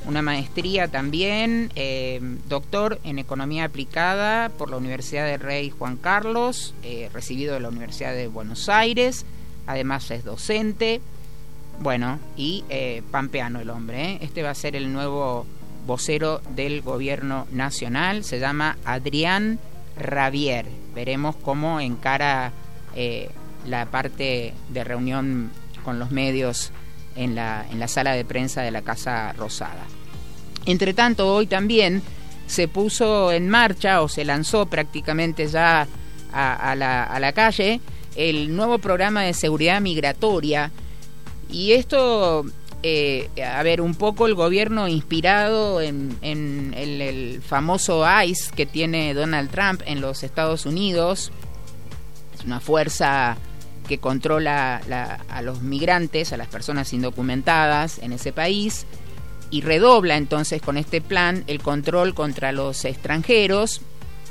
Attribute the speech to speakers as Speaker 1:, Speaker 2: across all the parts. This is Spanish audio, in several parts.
Speaker 1: una maestría también, doctor en Economía Aplicada por la Universidad del Rey Juan Carlos, recibido de la Universidad de Buenos Aires, además es docente, bueno, y pampeano el hombre, ¿eh? Este va a ser el nuevo vocero del gobierno nacional, se llama Adrián Rabier. Veremos cómo encara la parte de reunión con los medios en la sala de prensa de la Casa Rosada. Entre tanto, hoy también se puso en marcha, o se lanzó prácticamente ya a la calle, el nuevo programa de seguridad migratoria. Y esto, a ver, un poco el gobierno inspirado en el famoso ICE que tiene Donald Trump en los Estados Unidos. Es una fuerza que controla a los migrantes, a las personas indocumentadas en ese país, y redobla entonces con este plan el control contra los extranjeros,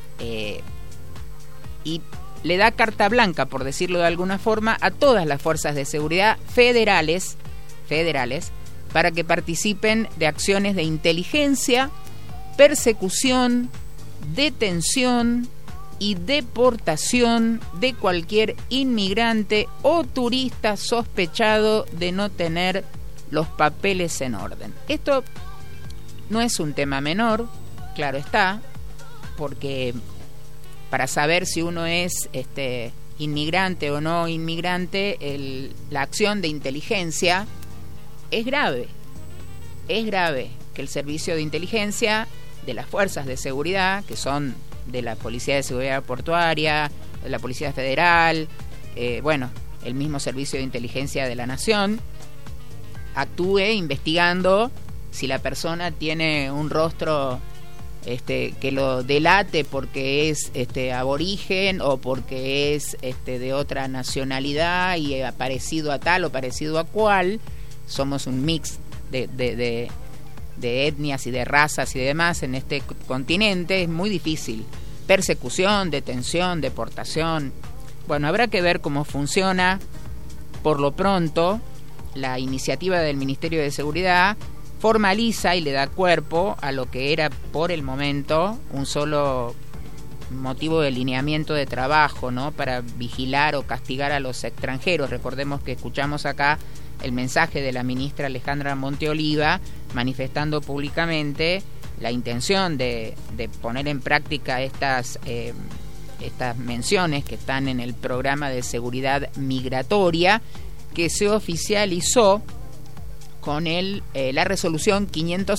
Speaker 1: y le da carta blanca, por decirlo de alguna forma, a todas las fuerzas de seguridad federales para que participen de acciones de inteligencia, persecución, detención y deportación de cualquier inmigrante o turista sospechado de no tener los papeles en orden. Esto no es un tema menor, claro está, porque para saber si uno es inmigrante o no inmigrante, la acción de inteligencia es grave. Es grave que el servicio de inteligencia de las fuerzas de seguridad, que son de la Policía de Seguridad Portuaria, de la Policía Federal, el mismo Servicio de Inteligencia de la Nación, actúe investigando si la persona tiene un rostro que lo delate porque es aborigen o porque es de otra nacionalidad y parecido a tal o parecido a cual. Somos un mix de etnias y de razas y demás en este continente. Es muy difícil. Persecución, detención, deportación. Bueno, habrá que ver cómo funciona. Por lo pronto, la iniciativa del Ministerio de Seguridad formaliza y le da cuerpo a lo que era por el momento un solo motivo de lineamiento de trabajo, ¿no?, para vigilar o castigar a los extranjeros. Recordemos que escuchamos acá el mensaje de la ministra Alejandra Monteoliva manifestando públicamente la intención de poner en práctica estas menciones que están en el programa de seguridad migratoria, que se oficializó con la resolución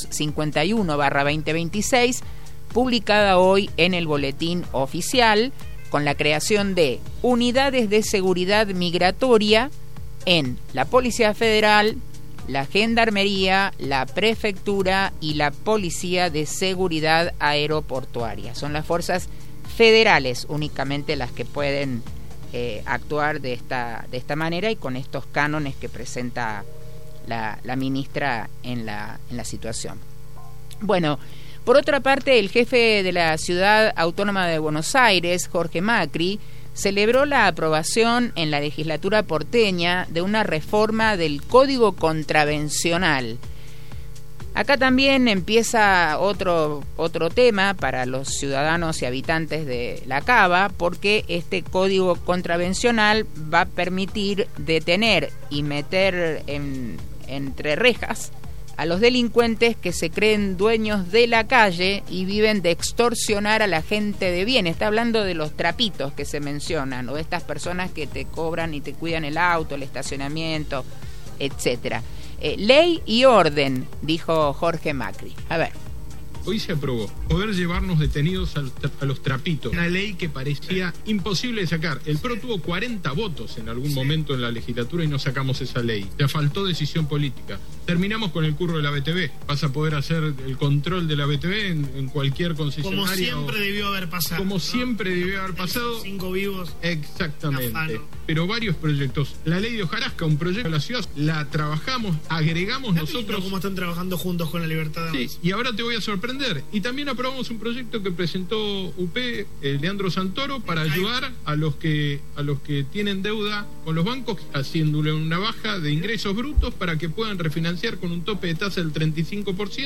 Speaker 1: 551/2026, publicada hoy en el Boletín Oficial, con la creación de unidades de seguridad migratoria en la Policía Federal, la Gendarmería, la Prefectura y la Policía de Seguridad Aeroportuaria. Son las fuerzas federales únicamente las que pueden actuar de esta manera y con estos cánones que presenta la ministra en la situación. Bueno, por otra parte, el jefe de la Ciudad Autónoma de Buenos Aires, Jorge Macri, celebró la aprobación en la legislatura porteña de una reforma del Código Contravencional. Acá también empieza otro tema para los ciudadanos y habitantes de La Cava, porque este Código Contravencional va a permitir detener y meter entre rejas a los delincuentes que se creen dueños de la calle y viven de extorsionar a la gente de bien. Está hablando de los trapitos que se mencionan, o de estas personas que te cobran y te cuidan el auto, el estacionamiento, etcétera. Ley y orden, dijo Jorge Macri. A ver.
Speaker 2: Hoy se aprobó poder llevarnos detenidos a los trapitos. Una ley que parecía imposible de sacar. El PRO tuvo 40 votos en algún momento en la legislatura y no sacamos esa ley. Ya faltó decisión política. Terminamos con el curro de la BTV. Vas a poder hacer el control de la BTV en cualquier concesionaria.
Speaker 3: Como siempre debió haber pasado.
Speaker 2: Como siempre debió haber pasado.
Speaker 3: 5 vivos.
Speaker 2: Exactamente. Pero varios proyectos. La ley de hojarasca, un proyecto de la ciudad, la trabajamos, agregamos nosotros.
Speaker 3: ¿Cómo están trabajando juntos con la libertad de
Speaker 2: Sí, y ahora te voy a sorprender. Y también aprobamos un proyecto que presentó UP, Leandro Santoro, para ayudar a los que tienen deuda con los bancos, haciéndole una baja de ingresos brutos para que puedan refinanciar con un tope de tasa del 35%.